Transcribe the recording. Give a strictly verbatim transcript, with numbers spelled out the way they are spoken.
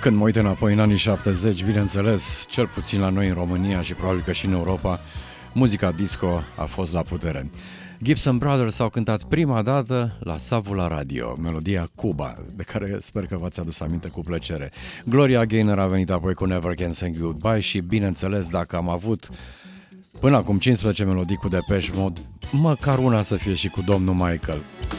Când mă uit înapoi în anii șaptezeci, bineînțeles, cel puțin la noi în România și probabil că și în Europa, muzica disco a fost la putere. Gibson Brothers au cântat prima dată la Savula Radio, melodia Cuba, de care sper că v-ați adus aminte cu plăcere. Gloria Gaynor a venit apoi cu Never Can Say Goodbye și, bineînțeles, dacă am avut până acum cincisprezece melodii cu Depeche Mode, măcar una să fie și cu domnul Michael.